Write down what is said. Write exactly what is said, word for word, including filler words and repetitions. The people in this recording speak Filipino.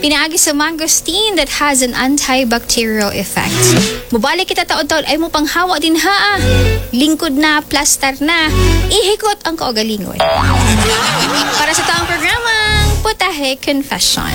Pinaagi sa mangosteen that has an antibacterial effect. Mubalik kita taon-taon ay mo panghawa din ha. Lingkod na, plaster na. Ihikot ang kaugalingon. Para sa taong programang Putahe Confession.